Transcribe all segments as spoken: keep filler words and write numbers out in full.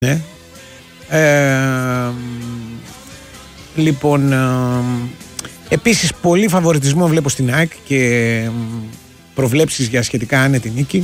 Ναι. Ε, λοιπόν, ε, επίσης πολύ φαβοριτισμό βλέπω στην ΑΕΚ και προβλέψεις για σχετικά άνετη νίκη.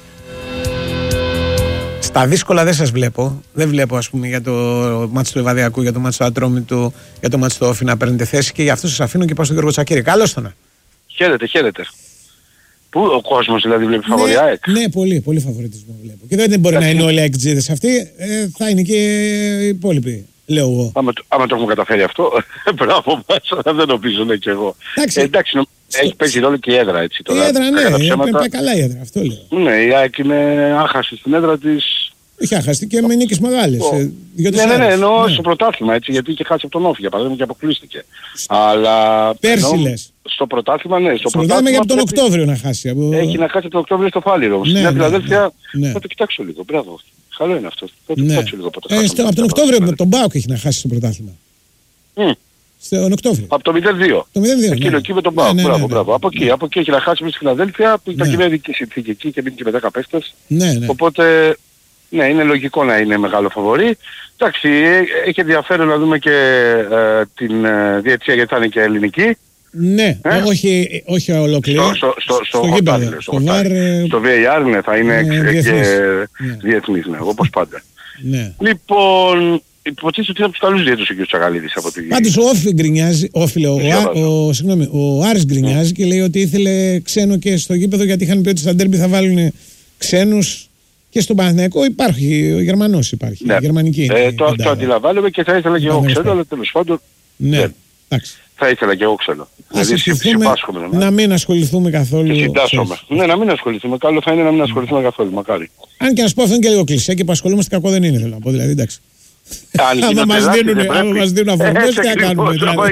Στα δύσκολα δεν σας βλέπω. Δεν βλέπω, ας πούμε, για το μάτς του Ευαδιακού, για το μάτς του Ατρόμητου, για το μάτς του Όφη να παίρνετε θέση, και γι' αυτό σας αφήνω και πάω στον Γιώργο Τσακίρη. Καλώς τον. Χαίρετε, χαίρετε. Πού ο κόσμος δηλαδή βλέπει φαβορί ΑΕΚ? Ναι, πολύ, πολύ φαβοριτισμό βλέπω. Και δεν μπορεί να είναι όλοι αεκτζίδες αυτοί, ε, θα είναι και οι υπόλοιποι, λέω εγώ. Άμα, άμα το έχουμε καταφέρει αυτό, μπράβο μας, δεν νομίζω, ναι, και εγώ. Εντάξει, ε, εντάξει νο, στο... έχει παίζει ρόλο και η έδρα, έτσι τώρα. Η έδρα, ναι, είναι καλά η έδρα, αυτό λέω. Ναι, η ΑΕΚ είναι άχαστη στην έδρα της. Είχε άχαστη και με νίκες μεγάλες. Oh. Ε, ναι, ναι, ναι, εννοώ ναι. Στο πρωτάθλημα, έτσι, γιατί είχε χάσει από τον Όφη, για παράδειγμα, και αποκλείστηκε. Αλλά... Πέρσι εννοώ, λες. Στο πρωτάθλημα, ναι. Στο πρωτάθλημα για τον Οκτώβριο να χάσει. Από... Έχει να χάσει τον Οκτώβριο στο Φάληρο. Ναι, στην ναι, Φιλαδέλφια, ναι. θα το κοιτάξω λίγο, μπράβο. Καλό είναι αυτό. Θα το ναι. κοιτάξω λίγο πότε ε, στο, από τον Οκτώβριο με τον ΠΑΟΚ έχει να χάσει στο πρωτάθλημα. Mm. Στον Οκτώβριο. Από το μηδέν δύο. Το μηδέν δύο. Εκείνο ναι. εκεί με τον ΠΑΟΚ. Ναι, ναι, μπράβο, ναι, μπράβο. ναι. Από εκεί, από εκεί έχει να χάσει με στη Φιλαδέλφια που ήταν κυβέρνηση και συνθήκη εκεί και μπήκε και με δέκα παίχτες. Ναι, ναι. Οπότε ναι, είναι λογικό να είναι μεγάλο φαβορί. Εντάξει, έχει ενδιαφέρον να δούμε και ε, την ε, διαιτησία, γιατί θα είναι και ελληνική. Ναι, ε? όχι, όχι ολόκληρο. Στο, στο, στο, στο, στο γήπεδο. Στο, στο, στο βι έι αρ, ναι, θα είναι ναι, και διεθνής, ναι, όπως πάντα. Ναι. Λοιπόν, υποτίθεται ότι είναι από τους καλούς διαιτητές ο κ. Τσαγαλίδης από τη... Πάντως ο Όφη γκρινιάζει, όφι, ο, ο, ο, συγγνώμη, ο Άρης γκρινιάζει mm. και λέει ότι ήθελε ξένο και στο γήπεδο, γιατί είχαν πει ότι στα ντέρμπι θα βάλουν ξένους. Και στον Παναθηναϊκό υπάρχει, ο Γερμανός υπάρχει, ναι. Η γερμανική. Ε, το, το αντιλαμβάνομαι και θα ήθελα και εγώ ξένο, αλλά τέλος πάντων. Ναι, εντάξει. Θα ήθελα και εγώ ξένο. Δηλαδή συμπάσχομαι να μην ασχοληθούμε καθόλου. Και συντάσσομαι. Ναι, να μην ασχοληθούμε. Καλό θα είναι να μην ασχοληθούμε καθόλου, μακάρι. Αν και να σου πω, αυτό είναι και λίγο κλεισέ και που ασχολούμαστε κακό δεν είναι, θέλω να πω. Δηλαδή, εντάξει. Άμα μας δίνουν αφορμές, τι να κάνουμε.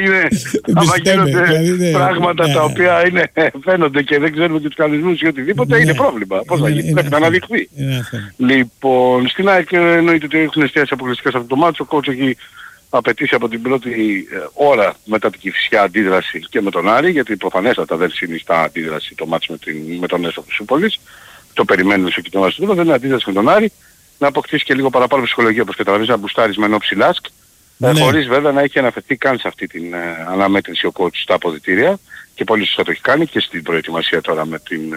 Άμα γίνονται πράγματα τα οποία φαίνονται και δεν ξέρουμε και τους κανονισμούς ή οτιδήποτε, είναι πρόβλημα. Πώς θα γίνει, πρέπει να αναδειχθεί. Λοιπόν, στην ΑΕΚ εννοείται ότι έχουν εστιάσει αποκλειστικά σε αυτό το μάτσο. Ο κόουτς έχει απαιτήσει από την πρώτη ώρα μετά την Κηφισιά αντίδραση και με τον Άρη, γιατί προφανέστατα δεν συνιστά αντίδραση το μάτσο με τον Έσο Χρυσούπολης. Το περιμένουν στο κοινό μας, δεν είναι αντίδραση με τον Άρη. Να αποκτήσει και λίγο παραπάνω ψυχολογία, όπως καταλαβαίνεις, να μπουστάρεις με ενόψει Λάσκ, ναι. ε, χωρίς βέβαια να έχει αναφερθεί καν σε αυτή την ε, αναμέτρηση ο coach στα αποδυτήρια, και πολύ σωστά το έχει κάνει και στην προετοιμασία τώρα με την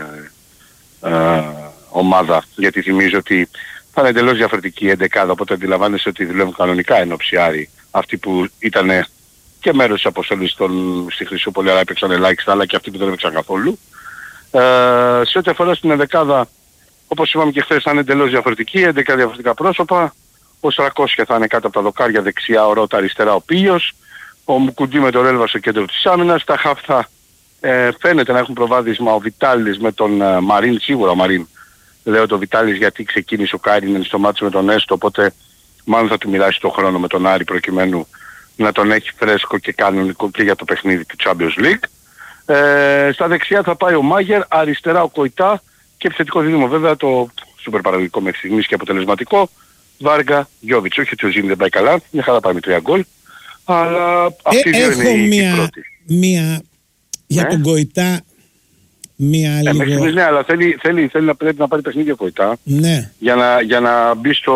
ε, ε, ομάδα, γιατί θυμίζω ότι θα είναι εντελώς διαφορετική η εντεκάδα, οπότε αντιλαμβάνεσαι ότι δουλεύουν κανονικά ενόψει Άρη, αυτοί που ήταν και μέρος της αποστολής στη Χρυσούπολη, αλλά έπαιξαν ελάχιστα, αλλά και αυτοί που δεν έπαιξαν καθόλου. Ε, σε ό,τι αφορά στην ενδεκάδα, όπως είπαμε και χθες, θα είναι εντελώς διαφορετική, έντεκα διαφορετικά πρόσωπα. Ο Στρακόσια θα είναι κάτω από τα δοκάρια, δεξιά ο Ρώτα, αριστερά ο Πίος. Ο Μουκουντή με τον Ρέλβα στο κέντρο της άμυνας. Τα χαφ θα ε, φαίνεται να έχουν προβάδισμα ο Βιτάλης με τον ε, Μαρίν, σίγουρα ο Μαρίν. Λέω το Βιτάλης γιατί ξεκίνησε ο Κάρινεν στο μάτσο με τον Έστο, οπότε μάλλον θα του μοιράσει τον χρόνο με τον Άρη προκειμένου να τον έχει φρέσκο και κανονικό και για το παιχνίδι του Champions League. Ε, στα δεξιά θα πάει ο Μάγερ, αριστερά ο Κοϊτά. Και επιθετικό δίδυμο βέβαια, το σούπερ παραγωγικό μέχρι στιγμής και αποτελεσματικό, Βάργα, Γιώβιτς. Όχι ότι ο Ζήνη δεν πάει καλά, μια χαρά πάει με τρία γκολ, αλλά αυτή ε, είναι η, μία, η πρώτη. Μία για ναι. τον Κοϊτά, μία ε, λίγο... Μέχρι στιγμής ναι, αλλά θέλει, θέλει, θέλει να, πρέπει να πάρει παιχνίδι ο Κοϊτά, ναι. για, να, για να μπει στο,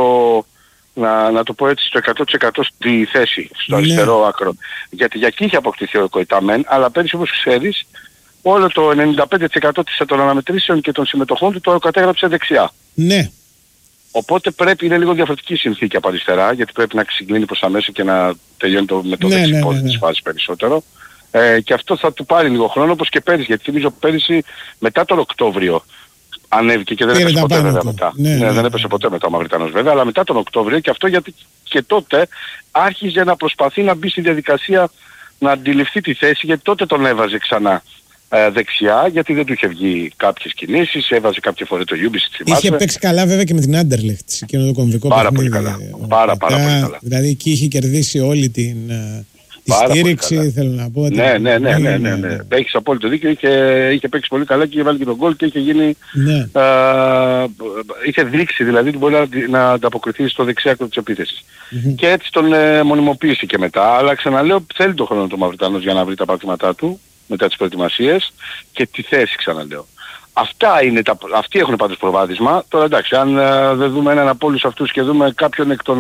να, να το πω έτσι, στο εκατό τοις εκατό στη θέση, στο ναι. αριστερό άκρο. Γιατί για εκεί είχε αποκτηθεί ο Κοϊτά μεν, αλλά πέρυσι όπως ξέρεις, όλο το ενενήντα πέντε τοις εκατό των αναμετρήσεων και των συμμετοχών του το κατέγραψε δεξιά. Ναι. Οπότε πρέπει, είναι λίγο διαφορετική συνθήκη από αριστερά, γιατί πρέπει να συγκλίνει προς τα μέσα και να τελειώνει το, με το ναι, δεξιπόδι ναι, ναι, της φάσης περισσότερο. Ε, και αυτό θα του πάρει λίγο χρόνο, όπως και πέρυσι, γιατί θυμίζω πέρυσι μετά τον Οκτώβριο ανέβηκε και δεν έπεσε ποτέ βέβαια μετά. Ναι, ναι, ναι, ναι, δεν έπεσε ποτέ μετά ο Μαυριτανός βέβαια, αλλά μετά τον Οκτώβριο, και αυτό γιατί και τότε άρχιζε να προσπαθεί να μπει στη διαδικασία να αντιληφθεί τη θέση, γιατί τότε τον έβαζε ξανά ε, δεξιά, γιατί δεν του είχε βγει κάποιες κινήσεις, έβαζε κάποια φορά το Ιούμπι, θυμάσαι. Είχε παίξει καλά βέβαια και με την Άντερλεχτ, εκείνο το κομβικό πάρα παιχνίδι. Πολύ καλά. Πάρα, πάρα πολύ καλά. Δηλαδή εκεί είχε κερδίσει όλη την... Τη πάρα στήριξη, θέλω να πω. Ναι, ναι, ναι, ναι, ναι, ναι. Έχεις απόλυτο δίκιο, είχε, είχε παίξει πολύ καλά και είχε βάλει και τον γκολ και είχε γίνει... Ναι. Α, είχε δείξει δηλαδή ότι μπορεί να, να ανταποκριθεί στο δεξιάκρο της επίθεσης. Mm-hmm. Και έτσι τον ε, μονιμοποίησε και μετά, αλλά ξαναλέω θέλει τον χρόνο του Μαυριτανός για να βρει τα πατήματά του μετά τις προετοιμασίες και τη θέση ξαναλέω. Αυτά είναι τα, αυτοί έχουν πάντως προβάδισμα. Τώρα εντάξει, αν uh, δεν δούμε έναν από όλους αυτούς και δούμε κάποιον εκ των